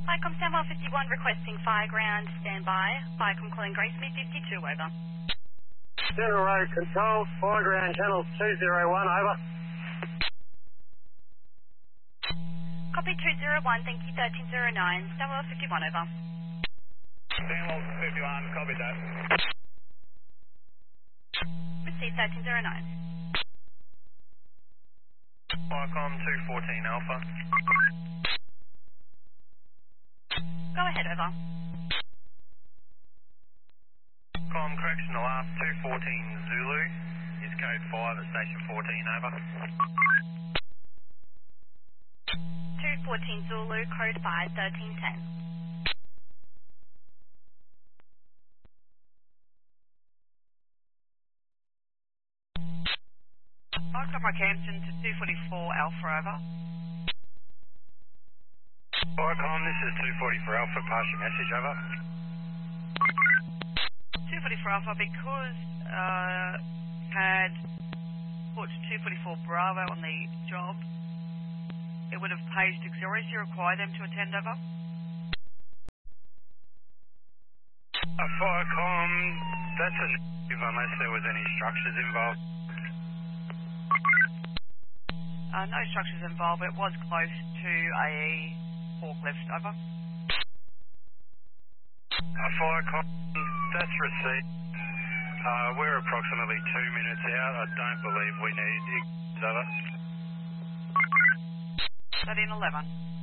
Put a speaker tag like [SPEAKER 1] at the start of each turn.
[SPEAKER 1] Vicom Stanwell 51 requesting fire ground standby. Vicom calling Gracemere 52 over.
[SPEAKER 2] Central Road Control, foreground channel 201 over.
[SPEAKER 1] Copy 201, thank you 1309. Stanwell 51 over.
[SPEAKER 3] Stanwell 51, copy that.
[SPEAKER 1] Receive 1309.
[SPEAKER 3] Vicom 214 Alpha.
[SPEAKER 1] Go ahead, over.
[SPEAKER 3] Com correction, the last 214 Zulu is code 5 at station 14, over.
[SPEAKER 1] 214 Zulu, code 5, 1310.
[SPEAKER 4] Vicom Rockhampton to 244 Alpha, over.
[SPEAKER 3] Vicom, this is 244 Alpha, pass your message, over.
[SPEAKER 4] 244 Alpha, because had put 244 Bravo on the job, it would have paged auxiliaries. Do you require them to attend, over?
[SPEAKER 3] Vicom, that's a negative unless there was any structures involved.
[SPEAKER 4] No structures involved, but it was close to a forklift, over.
[SPEAKER 3] Vicom, that's received. We're approximately 2 minutes out. I don't believe we need it, over.
[SPEAKER 4] 1311.